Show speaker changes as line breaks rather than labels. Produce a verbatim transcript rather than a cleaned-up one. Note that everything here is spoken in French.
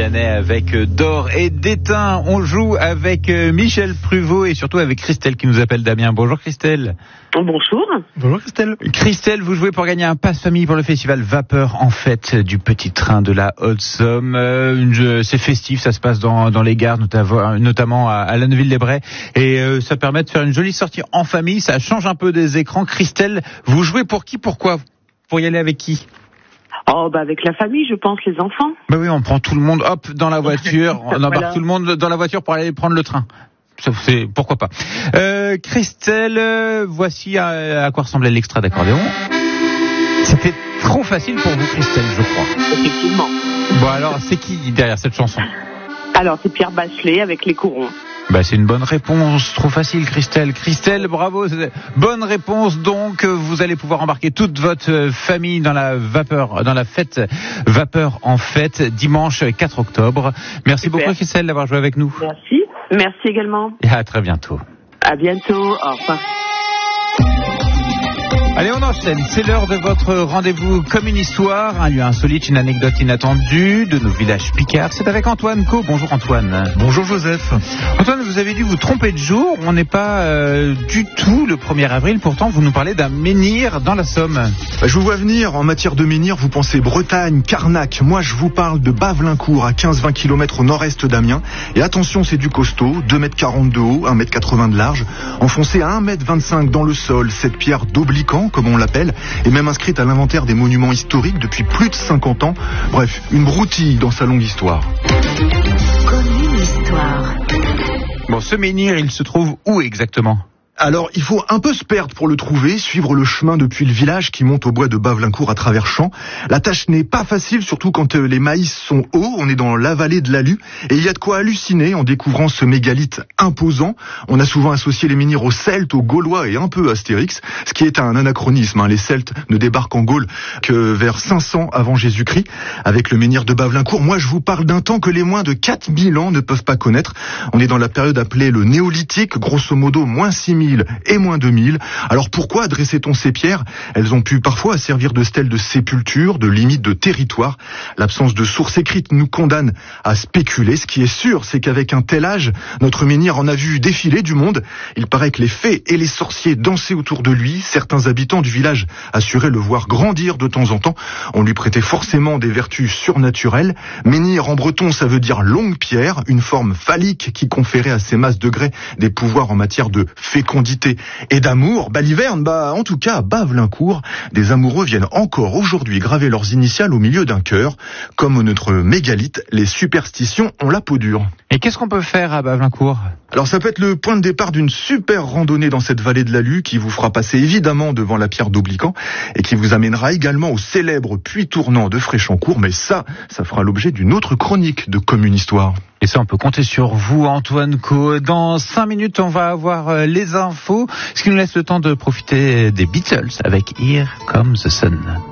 Vianney avec D'or et d'étain. On joue avec Michel Pruvot et surtout avec Christelle qui nous appelle d'Amiens. Bonjour Christelle.
Bonjour.
Bonjour Christelle. Christelle, vous jouez pour gagner un pass famille pour le festival Vapeur en fête du Petit Train de la Haute-Somme. Euh, c'est festif, ça se passe dans, dans les gares, notamment, notamment à, à Lanneville-les-Brais. Et euh, ça permet de faire une jolie sortie en famille. Ça change un peu des écrans. Christelle, vous jouez pour qui, pourquoi? Pour y aller avec qui?
Oh, bah avec la famille, je pense, les enfants.
Bah oui, on prend tout le monde, hop, dans la voiture. On embarque voilà. tout le monde dans la voiture pour aller prendre le train. C'est, pourquoi pas. Euh, Christelle, euh, voici à, à quoi ressemblait l'extrait d'accordéon. C'était trop facile pour vous, Christelle, je crois.
Effectivement.
Bon, alors, c'est qui derrière cette chanson?
Alors, c'est Pierre Bachelet avec Les Courons.
Bah, c'est une bonne réponse. Trop facile, Christelle. Christelle, bravo. Bonne réponse. Donc, vous allez pouvoir embarquer toute votre famille dans la vapeur, dans la fête Vapeur en fête, dimanche quatre octobre. Merci Super. beaucoup, Christelle, d'avoir joué avec nous.
Merci. Merci également.
Et à très bientôt.
À bientôt. Au revoir.
Allez, on enchaîne. C'est l'heure de votre rendez-vous comme une histoire, un lieu insolite, une anecdote inattendue de nos villages picards. C'est avec Antoine Co. Bonjour Antoine.
Bonjour Joseph.
Antoine, vous avez dû vous tromper de jour. On n'est pas euh, du tout le premier avril. Pourtant, vous nous parlez d'un menhir dans la Somme.
Bah, je vous vois venir. En matière de menhir, vous pensez Bretagne, Carnac. Moi, je vous parle de Bavelincourt, à quinze à vingt kilomètres au nord-est d'Amiens. Et attention, c'est du costaud. deux mètres quarante de haut, un mètre quatre-vingts de large. Enfoncé à un mètre vingt-cinq dans le sol. Cette pierre d'Obliquant, comme on l'appelle, est même inscrite à l'inventaire des monuments historiques depuis plus de cinquante ans. Bref, une broutille dans sa longue histoire.
Comme une histoire. Bon, ce menhir, il se trouve où exactement ?
Alors, il faut un peu se perdre pour le trouver, suivre le chemin depuis le village qui monte au bois de Bavelincourt à travers champs. La tâche n'est pas facile, surtout quand les maïs sont hauts. On est dans la vallée de l'Alu et il y a de quoi halluciner en découvrant ce mégalithe imposant. On a souvent associé les menhirs aux Celtes, aux Gaulois et un peu à Astérix, ce qui est un anachronisme. Hein. Les Celtes ne débarquent en Gaule que vers cinq cents avant Jésus-Christ. Avec le menhir de Bavelincourt, moi je vous parle d'un temps que les moins de quatre mille ans ne peuvent pas connaître. On est dans la période appelée le néolithique, grosso modo moins six mille et moins deux mille. Alors pourquoi dressait-on ces pierres ? Elles ont pu parfois servir de stèles de sépulture, de limite de territoire. L'absence de sources écrites nous condamne à spéculer. Ce qui est sûr, c'est qu'avec un tel âge, notre menhir en a vu défiler du monde. Il paraît que les fées et les sorciers dansaient autour de lui. Certains habitants du village assuraient le voir grandir de temps en temps. On lui prêtait forcément des vertus surnaturelles. Menhir en breton, ça veut dire longue pierre, une forme phallique qui conférait à ces masses de grès des pouvoirs en matière de fécondité et d'amour. Baliverne, bah en tout cas à Bavelincourt, des amoureux viennent encore aujourd'hui graver leurs initiales au milieu d'un cœur. Comme notre mégalithe, les superstitions ont la peau dure.
Et qu'est-ce qu'on peut faire à Bavelincourt ?
Alors ça peut être le point de départ d'une super randonnée dans cette vallée de l'Alu qui vous fera passer évidemment devant la pierre d'Obliquant et qui vous amènera également au célèbre puits tournant de Fréchancourt. Mais ça, ça fera l'objet d'une autre chronique de Comme une histoire.
Et ça, on peut compter sur vous, Antoine Co. Dans cinq minutes, on va avoir les infos, ce qui nous laisse le temps de profiter des Beatles avec Here Comes the Sun.